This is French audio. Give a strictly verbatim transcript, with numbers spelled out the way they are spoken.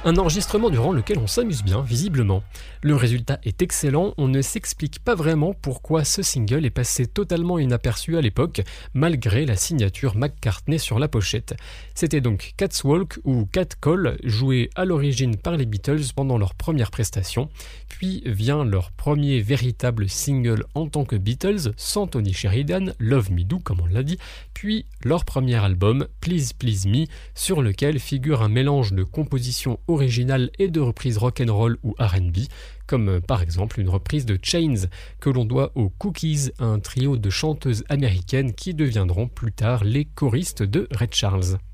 Un enregistrement durant lequel on s'amuse bien, visiblement. Le résultat est excellent, on ne s'explique pas vraiment pourquoi ce single est passé totalement inaperçu à l'époque, malgré la signature McCartney sur la pochette. C'était donc Cat's Walk ou Cat Call, joué à l'origine par les Beatles pendant leur première prestation, puis vient leur premier véritable single en tant que Beatles, sans Tony Sheridan, Love Me Do comme on l'a dit, puis leur premier album, Please Please Me, sur lequel figure un mélange de compositions originales et de reprises rock'n'roll ou R and B, comme par exemple une reprise de Chains que l'on doit aux Cookies, un trio de chanteuses américaines qui deviendront plus tard les choristes de Ray Charles.